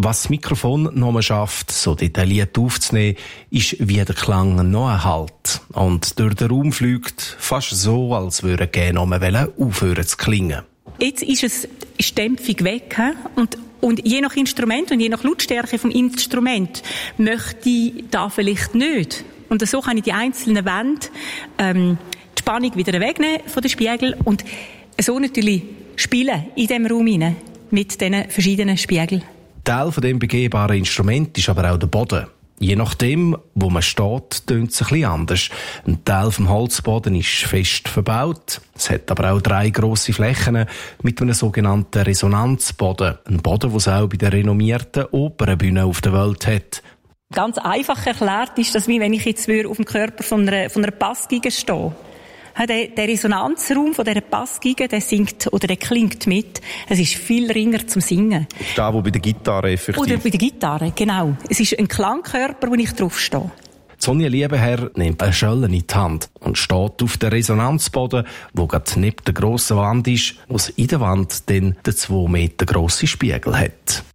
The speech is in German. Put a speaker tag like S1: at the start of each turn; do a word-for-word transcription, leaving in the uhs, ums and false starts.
S1: Was das Mikrofon noch schafft, so detailliert aufzunehmen, ist, wie der Klang noch erhält. Und durch den Raum fliegt fast so, als würde er gerne noch aufhören zu klingen.
S2: Jetzt ist es ist die Dämpfung weg. He? Und, und je nach Instrument und je nach Lautstärke vom Instrument möchte ich da vielleicht nicht. Und so kann ich die einzelnen Wände ähm, die Spannung wieder wegnehmen von den Spiegeln und so natürlich spielen in diesem Raum hinein mit diesen verschiedenen Spiegeln.
S1: Teil von dem begehbaren Instrument ist aber auch der Boden. Je nachdem, wo man steht, tönt es ein bisschen anders. Ein Teil vom Holzboden ist fest verbaut. Es hat aber auch drei grosse Flächen mit einem sogenannten Resonanzboden. Ein Boden, den es auch bei den renommierten Opernbühnen auf der Welt hat.
S2: Ganz einfach erklärt ist das, wie wenn ich jetzt auf dem Körper von einer, von einer Bassgeige stehe. Der, der Resonanzraum von dieser Bassgeige, der singt oder der klingt mit. Es ist viel ringer zum Singen.
S3: Da, wo bei der Gitarre effektiv.
S2: Oder bei der Gitarre, genau. Es ist ein Klangkörper, wo ich drauf stehe.
S1: Sonja Liebenherr nimmt eine Schelle in die Hand und steht auf der Resonanzboden, wo gerade neben der grossen Wand ist, wo es in der Wand dann den zwei Meter grossen Spiegel hat.